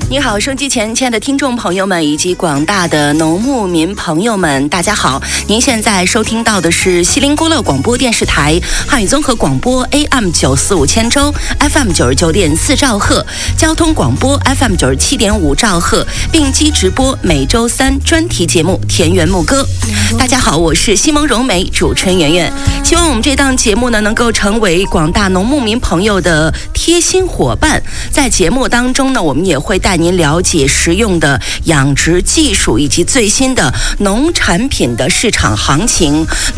你好，收机前亲爱的听众朋友们以及广大的农牧民朋友们，大家好！您现在收听到的是锡林郭勒广播电视台汉语综合广播 AM945千州 FM99.4兆赫，交通广播 FM97.5兆赫，并机直播每周三专题节目《田园牧歌》。大家好，我是西蒙柔美，主持人圆圆。希望我们这档节目呢，能够成为广大农牧民朋友的贴心伙伴。在节目当中呢，我们也会带您了解实用的养殖技术以及最新的农产品的市场行情。